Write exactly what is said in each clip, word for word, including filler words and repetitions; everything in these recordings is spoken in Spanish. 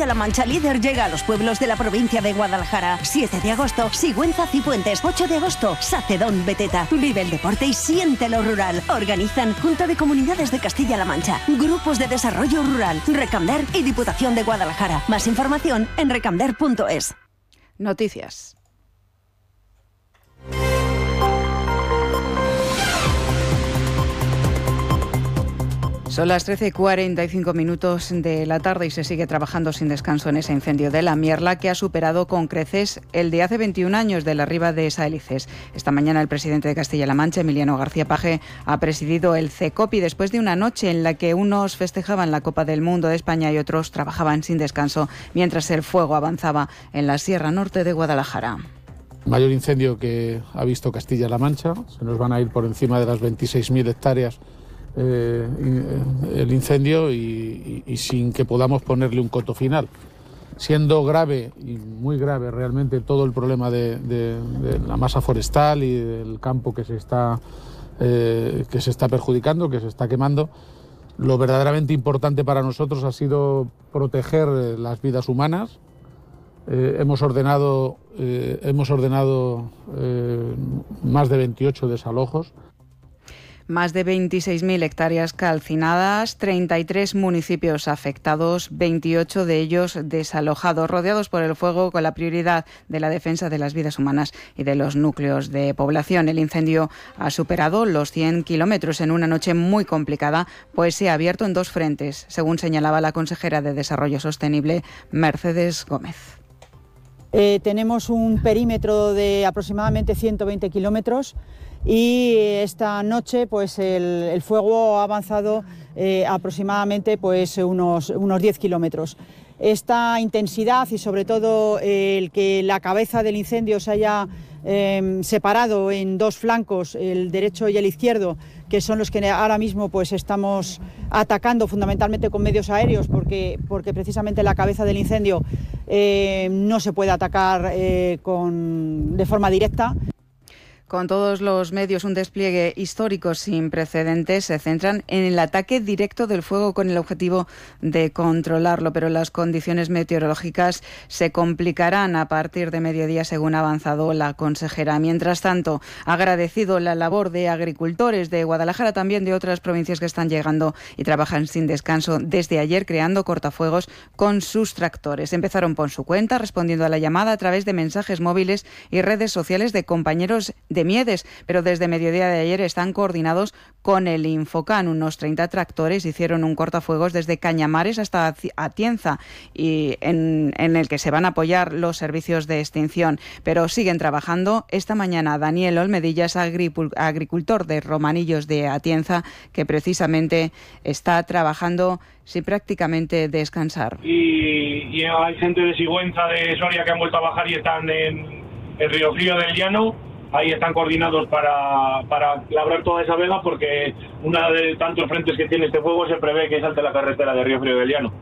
Castilla-La Mancha líder llega a los pueblos de la provincia de Guadalajara. siete de agosto, Sigüenza Cifuentes. ocho de agosto, Sacedón Beteta. Vive el deporte y siente lo rural. Organizan Junta de Comunidades de Castilla-La Mancha, Grupos de Desarrollo Rural, Recamder y Diputación de Guadalajara. Más información en recamder punto es. Noticias. Son las trece y cuarenta y cinco minutos de la tarde y se sigue trabajando sin descanso en ese incendio de la Mierla que ha superado con creces el de hace veintiún años de la Riba de Saelices. Esta mañana el presidente de Castilla-La Mancha, Emiliano García Paje, ha presidido el CECOPI después de una noche en la que unos festejaban la Copa del Mundo de España y otros trabajaban sin descanso mientras el fuego avanzaba en la Sierra Norte de Guadalajara. Mayor incendio que ha visto Castilla-La Mancha. Se nos van a ir por encima de las veintiséis mil hectáreas Eh, el incendio y, y, y sin que podamos ponerle un coto final, siendo grave y muy grave realmente todo el problema de, de, de la masa forestal y del campo que se está eh, que se está perjudicando, que se está quemando. Lo verdaderamente importante para nosotros ha sido proteger las vidas humanas. Eh, hemos ordenado eh, hemos ordenado eh, más de veintiocho desalojos. Más de veintiséis mil hectáreas calcinadas, treinta y tres municipios afectados, veintiocho de ellos desalojados, rodeados por el fuego con la prioridad de la defensa de las vidas humanas y de los núcleos de población. El incendio ha superado los cien kilómetros en una noche muy complicada, pues se ha abierto en dos frentes, según señalaba la consejera de Desarrollo Sostenible, Mercedes Gómez. Eh, tenemos un perímetro de aproximadamente ciento veinte kilómetros y esta noche pues el, el fuego ha avanzado eh, aproximadamente pues unos, unos diez kilómetros. Esta intensidad y sobre todo eh, el que la cabeza del incendio se haya eh, separado en dos flancos, el derecho y el izquierdo, que son los que ahora mismo pues estamos atacando fundamentalmente con medios aéreos porque, porque precisamente la cabeza del incendio eh, no se puede atacar eh, con, de forma directa. Con todos los medios, un despliegue histórico sin precedentes, se centran en el ataque directo del fuego con el objetivo de controlarlo, pero las condiciones meteorológicas se complicarán a partir de mediodía, según ha avanzado la consejera. Mientras tanto, ha agradecido la labor de agricultores de Guadalajara, también de otras provincias que están llegando y trabajan sin descanso desde ayer, creando cortafuegos con sus tractores. Empezaron por su cuenta, respondiendo a la llamada a través de mensajes móviles y redes sociales de compañeros de Miedes, pero desde mediodía de ayer están coordinados con el Infocan. Unos treinta tractores hicieron un cortafuegos desde Cañamares hasta Atienza y en, en el que se van a apoyar los servicios de extinción, pero siguen trabajando. Esta mañana Daniel Olmedilla es agricultor de Romanillos de Atienza, que precisamente está trabajando sin prácticamente descansar. Y, y hay gente de Sigüenza, de Soria, que han vuelto a bajar y están en el Río Frío del Llano. Ahí están coordinados para, para labrar toda esa vega, porque una de tantos frentes que tiene este fuego se prevé que salte la carretera de Río Frío del Llano.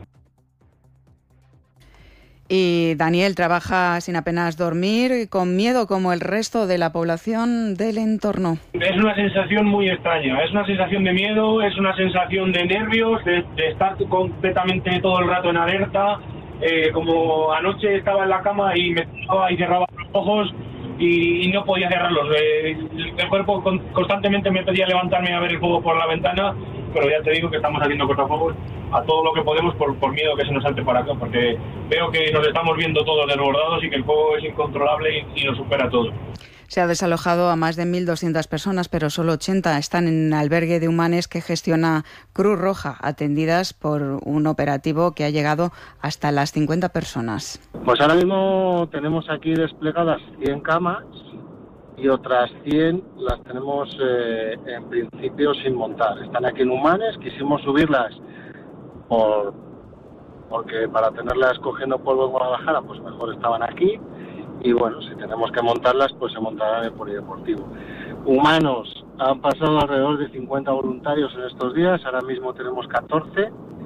Y Daniel trabaja sin apenas dormir, con miedo como el resto de la población del entorno. Es una sensación muy extraña, es una sensación de miedo, es una sensación de nervios, de, de estar completamente todo el rato en alerta. Eh, como anoche estaba en la cama y me cerraba y cerraba los ojos y, y no podía cerrarlos. Eh, el cuerpo con, constantemente me pedía levantarme a ver el fuego por la ventana, pero ya te digo que estamos haciendo cortafuegos a todo lo que podemos por, por miedo que se nos salte para acá, porque veo que nos estamos viendo todos desbordados y que el fuego es incontrolable y, y nos supera todo. Se ha desalojado a más de mil doscientas personas, pero solo ochenta están en el albergue de Humanes que gestiona Cruz Roja, atendidas por un operativo que ha llegado hasta las cincuenta personas. Pues ahora mismo tenemos aquí desplegadas cien camas y otras cien las tenemos eh, en principio sin montar. Están aquí en Humanes, quisimos subirlas por porque para tenerlas cogiendo polvo en Guadalajara, pues mejor estaban aquí. Y bueno, si tenemos que montarlas, pues se montarán en el polideportivo. Humanos, han pasado alrededor de cincuenta voluntarios en estos días, ahora mismo tenemos catorce.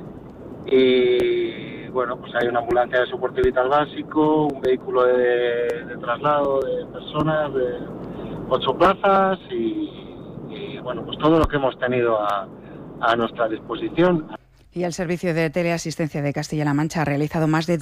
Y bueno, pues hay una ambulancia de soporte vital básico, un vehículo de, de traslado de personas de ocho plazas y, y bueno, pues todo lo que hemos tenido a, a nuestra disposición. Y el Servicio de Teleasistencia de Castilla-La Mancha ha realizado más de